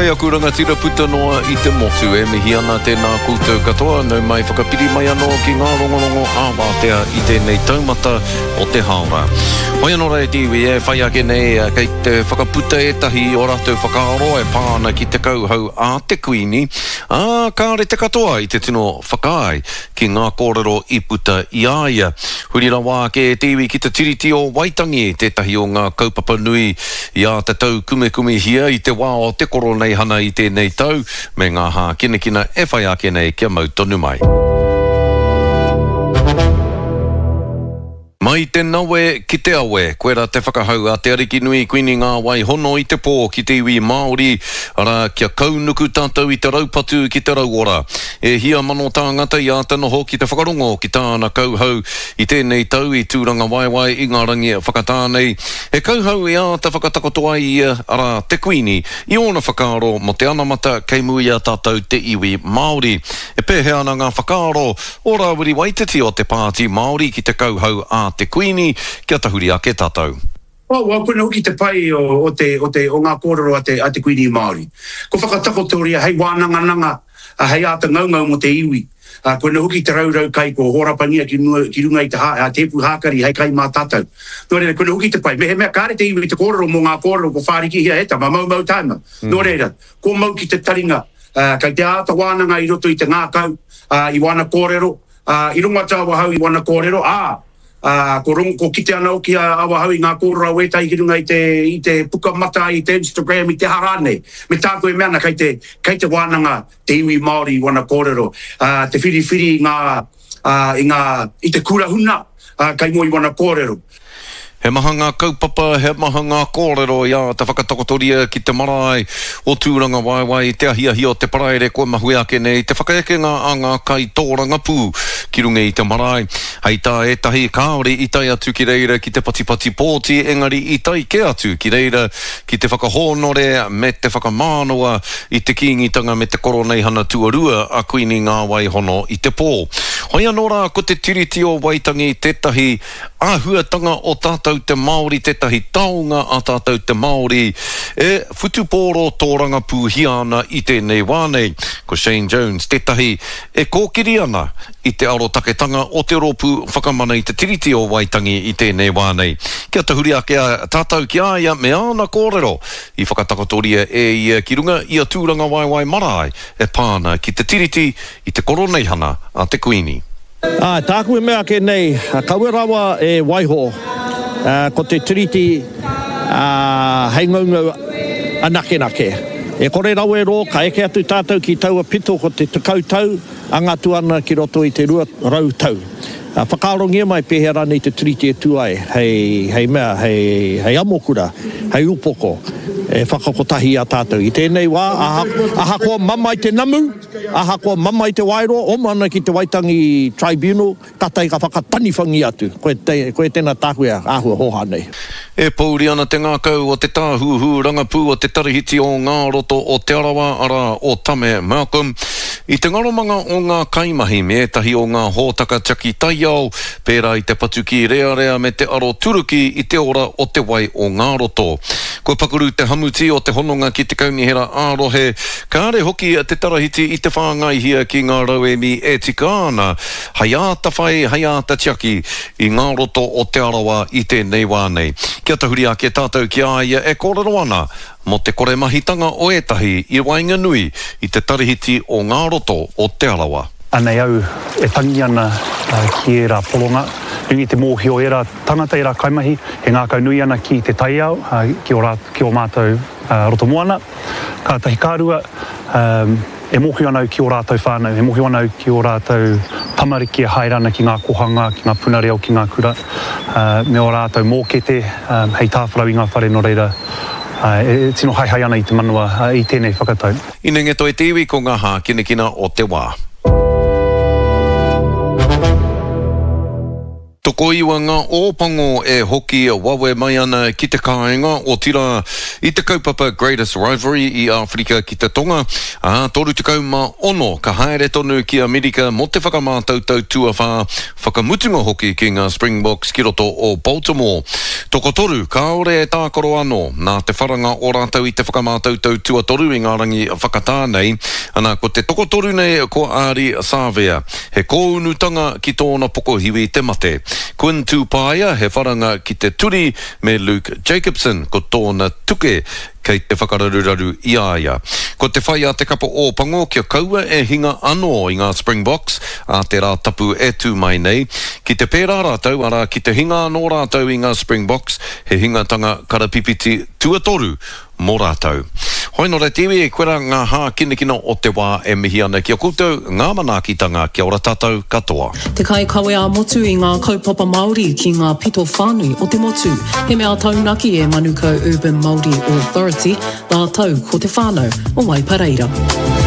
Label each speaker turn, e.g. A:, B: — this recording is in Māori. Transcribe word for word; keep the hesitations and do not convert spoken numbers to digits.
A: Hoi aku rangatira puta noa I te motu e mihi ana tēnā koutou katoa nau mai whakapiri mai anō ki ngā rongorongo āwātea I tēnei taumata o te haora. Hoi anō rei tiwi e whai ake nei kei te whakaputa e tahi o rātou whakaaro e pāna ki te kauhau a te kuini a kāre te katoa I te tino whakai ki ngā kōrero I puta I aia. Hurira wā ke tiwi ki te tiriti o Waitangi tētahi o ngā kaupapa nui I a te tau kume kume hia I te wā o te koro nei hana I tēnei tau, me ngā hā kina kina e whai ake nei kia mau tonu mai. Mai te nawe ki te awe, koera te whakahau a te ariki nui kuini ngā wai hono I te pō ki te iwi Māori, ara kia kaunuku tātou I te raupatu ki te rauora. E hia mano tāngata I a te noho ki te whakarongo ki tāna kauhau I tēnei tau I tūranga waiwai I ngā rangi whakatānei. E kauhau I a te whakatakotoa I ara te kuini, I ona whakaaro mo te anamata kei mui a tātou te iwi Māori. E pēhea ana ngā whakaaro, ora wiri waititi o te pāti Māori ki te kauhau a te kuini, kia tahuri ake tātou.
B: O, wa kuna uki te pai o, o, te, o, te, o ngā kōrero a te, a te kuini Māori. Ko whakatako tōria hei wānanga nanga, a hei ata ngaungau mo te iwi. A kuna uki te raurau kai ko horapangia ki, nua, ki runga I te ha, a tepu hākari hei kai mā tātou. Nō reira, kuna uki te pai. Mehe mea kāre te iwi te kōrero mo ngā kōrero ko whāriki hia heta, ma mau mau taima. Mm. Nō reira, ko mau ki te taringa, uh, kai te ata wānanga I roto I te ngākau, uh, I wana kōrero, uh, I runga tāwa hau I wana kōrero, ā, Uh, ko rongo ko kite ana o ki a awa hau I ngā kōrora wetai ki runga I te, I te puka mata I te Instagram I te harane. Me tāko e meana kei te, kei te wānanga te iwi Māori I wana kōrero. Uh, te whiri whiri I ngā, uh, I ngā, I te kurahuna uh, kei mo I wana kōrero.
A: He maha ngā kaupapa, he maha ngā kōrero ia te whakatakotoria ki te marae o tūranga waiwai te ahiahi o te paraere koe mahui ake nei te whakaeke ngā a ngā kai tōranga pū ki runga I te marae. Hei tā e tahi kāore I tai atu ki reira ki te patipati pōti engari I tai ke atu ki reira ki te whakahonore me te whakamānoa I te kīngitanga me te koronei hana tuarua a kuini ngā wai hono I te pō. Hoi anō rā ko te tiriti o Waitangi tētahi āhuatanga o tātou te Māori, tētahi taonga a tātou te Māori, e whutupōro tōranga pūhiana I tēnei wānei. Ko Shane Jones, tētahi e kōkiri ana I te arotaketanga o te ropu whakamana I te tiriti o Waitangi I tēnei wānei. Kia tahuri ake a tātou ki aia me ana kōrero I whakatakotoria e ia ki runga I a tūranga waiwai marae e pāna ki te tiriti I te koroneihana a te kuini.
C: Ah, tāku e mea ke nei, kaue rawa e waiho, uh, ko te tiriti uh, hei ngaungau anake nake. E kore rawa e ro, ka eke atu tātou ki taua pito ko te tukau tau, angatu ana ki roto I te rua rau tau. Uh, whakarongia mai pehera nei te tiriti e tuai, hei, hei mea, hei, hei amokura, hei upoko. E whakakotahi a tātou. I tēnei wā, aha, aha koa mama I te namu, aha koa mama I te wairo, o mana ki te Waitangi Tribunal, katai ka whakatani whangi atu. Koe, te, koe tēnā tākuea āhua hoha nei.
A: E pauri ana te ngākau o te tāhuhu rangapū o te tarihiti o ngā roto o te arawa ara o Tame Malcolm. I te ngaromanga o ngā kaimahi me etahi o ngā hōtaka Jackie Taiao, pērā I te patuki rea rea me te aro turuki I te ora o te wai o ngā roto. Ko pakuru te hamuti o te hononga ki te kaunihera ārohe, kāre hoki a te tarahiti I te whāngaihia ki ngā rauemi e tika ana, hai āta whai, hai āta Jackie I ngā roto o te arawa I tēnei wānei. Kia tahuri ake tātou ki aia e kōrero ana, mo te kore mahitanga o etahi I wainga nui I te tarihiti o ngā roto o te arawa.
D: Anei au e tangi ana uh, ki e rā polonga, nui te mōhio e rā tangata e rā kaimahi, he ngākau nui ana ki te taiao, uh, ki, o rā, ki o mātou uh, roto moana. Ka tahi kārua, um, e mōhio ana ki o rātou whānau, e mōhio ana ki o rātou tamariki e hairana ki ngā kohanga, ki ngā punareo, ki ngā kura, uh, me o rātou mōkete, um, hei tāwharau I ngā whare no reira, Uh, e tino hai hai ana I te manua uh, I tēnei whakatau.
A: Ine nge toi te iwi ko ngā hā kina kina o te wā. Toko iwa ngā ōpango e hoki wawe mai ana ki te kāinga o tira i te kaupapa Greatest Rivalry i Afrika ki te tonga. A toru te kauma ono ka haere tonu ki Amerika mo te whakamātautau tuawha whakamutunga hoki ki ngā Springboks ki roto o Baltimore. Toko toru, ka ore e tākoro anō nā te wharanga o rātau i te whakamātautau tuatoru i ngā rangi whakatānei. Ana ko te toko toru nei ko Ari Sāvea. He kōunutanga ki tōna poko hiwi te mate. Quinn Tupaia he wharanga ki te turi me Luke Jacobson ko tōna tuke kei te whakararuraru i aia. Ko te whai a te kapa o pango kia kaua e hinga anō i ngā Springboks a te rā tapu e tū mai nei. Ki te pērā rātau, ara ki te hinga anō rātau i ngā Springboks he hinga tanga karapipiti tuatoru mō rātau. Hoi no re tiwi e koera ngā hā kinekina o te wā e mihi ana kia koutou ngā manaakitanga kia ora tātou katoa.
E: Te kai kawe a motu i ngā kaupapa Māori ki ngā pito whānui o te motu. He mea taunaki e Manukau Urban Māori Authority, nā tau ko te whānau o Waipareira.